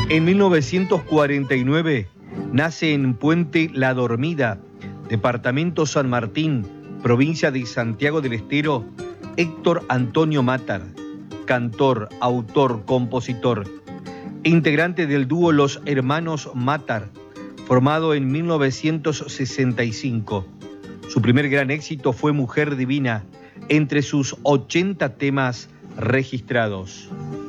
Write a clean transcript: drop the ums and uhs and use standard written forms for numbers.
En 1949 nace en Puente La Dormida, departamento San Martín, provincia de Santiago del Estero, Héctor Antonio Matar, cantor, autor, compositor, integrante del dúo Los Hermanos Matar, formado en 1965. Su primer gran éxito fue Mujer Divina, entre sus 80 temas registrados.